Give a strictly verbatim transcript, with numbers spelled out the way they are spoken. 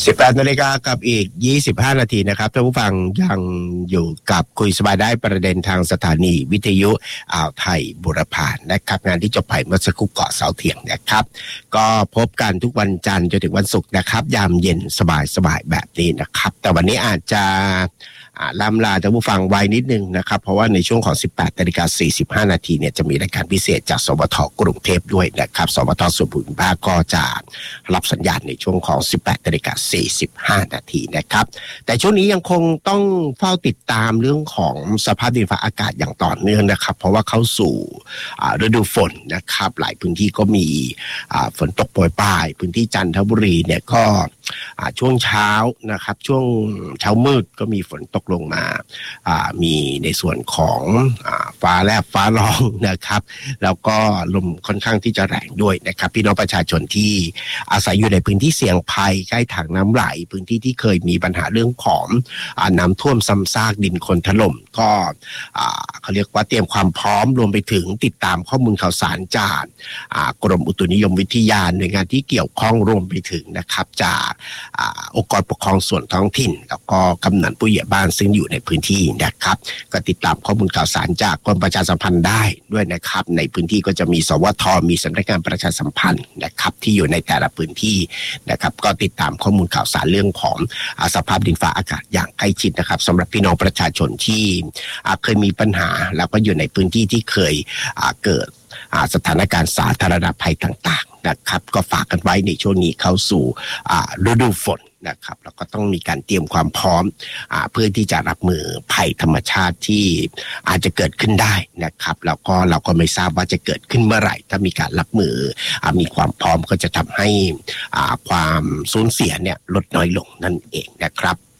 สิบแปดนาฬิกากับอีกยี่สิบห้านาทีนะครับท่านผู้ฟังยังอยู่กับคุยสบายได้ประเด็นทางสถานีวิทยุอ่าวไทยบุรพานะครับงานที่จบไปเมื่อสักครู่เกาะเสาเถียงนะครับก็พบกันทุกวันจันทร์จนถึงวันศุกร์นะครับยามเย็นสบายๆแบบนี้นะครับแต่วันนี้อาจจะล่ำลาท่านผู้ฟังไว้นิดนึงนะครับเพราะว่าในช่วงของ สิบแปดนาฬิกาสี่สิบห้านาทีเนี่ยจะมีรายการพิเศษจากสวทกรุงเทพด้วยนะครับสวทส่วนภูมิภาคก็จะรับสัญญาณในช่วงของ สิบแปดนาฬิกาสี่สิบห้านาทีนะครับแต่ช่วงนี้ยังคงต้องเฝ้าติดตามเรื่องของสภาพดินฟ้าอากาศอย่างต่อเนื่องนะครับเพราะว่าเข้าสู่ฤดูฝนนะครับหลายพื้นที่ก็มีฝนตกโปรยปลายพื้นที่จันทบุรีเนี่ยก็ช่วงเช้านะครับช่วงเช้ามืดก็มีฝนตกลงมามีในส่วนของฟ้าแลบฟ้าร้องนะครับแล้วก็ลมค่อนข้างที่จะแรงด้วยนะครับพี่น้องประชาชนที่อาศัยอยู่ในพื้นที่เสี่ยงภัยใกล้ถังน้ำไหลพื้นที่ที่เคยมีปัญหาเรื่องของน้ำท่วมซ้ำซากดินโคลนถล่มก็เขาเรียกว่าเตรียมความพร้อมรวมไปถึงติดตามข้อมูลข่าวสารจากกรมอุตุนิยมวิทยาหน่วยงานที่เกี่ยวข้องรวมไปถึงนะครับจากองค์กรปกครองส่วนท้องถิ่นแล้วก็กำนันผู้ใหญ่บ้านซึ่งอยู่ในพื้นที่นะครับก็ติดตามข้อมูลข่าวสารจากกรมประชาสัมพันธ์ได้ด้วยนะครับในพื้นที่ก็จะมีสวทมีสำนักงานประชาสัมพันธ์นะครับที่อยู่ในแต่ละพื้นที่นะครับก็ติดตามข้อมูลข่าวสารเรื่องของสภาพดินฟ้าอากาศอย่างใกล้ชิดนะครับสำหรับพี่น้องประชาชนที่เคยมีปัญหาแล้วก็อยู่ในพื้นที่ที่เคยเกิดสถานการณ์สาธารณภัยต่างๆนะครับก็ฝากกันไว้ในช่วงนี้เข้าสู่ฤดูฝนนะครับแล้วก็ต้องมีการเตรียมความพร้อมเพื่อที่จะรับมือภัยธรรมชาติที่อาจจะเกิดขึ้นได้นะครับแล้วก็เราก็ไม่ทราบว่าจะเกิดขึ้นเมื่อไหร่ถ้ามีการรับมือมีความพร้อมก็จะทำให้ความสูญเสียเนี่ยลดน้อยลงนั่นเองนะครับ